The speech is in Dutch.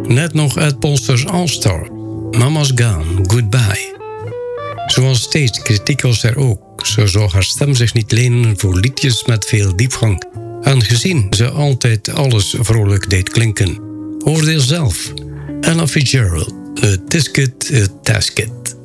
Net nog uit Polsters All-Star. Mama's Gone, Goodbye. Zoals steeds kritiek was er ook. Zo zou haar stem zich niet lenen voor liedjes met veel diepgang. Aangezien ze altijd alles vrolijk deed klinken. Oordeel zelf. Ella Fitzgerald, A Tisket, A Tasket.